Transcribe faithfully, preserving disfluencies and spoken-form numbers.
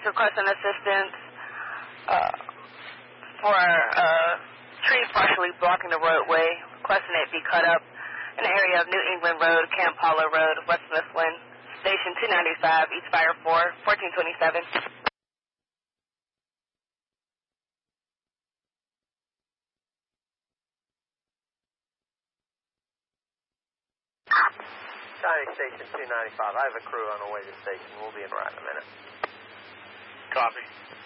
requesting assistance uh, for a tree partially blocking the roadway, requesting it be cut up in the area of New England Road, Camp Hollow Road, West Mifflin, Station two ninety-five, East Fire four, fourteen twenty-seven. Shining Station two ninety-five. I have a crew on the way to the station. We'll be in right in a minute. Copy.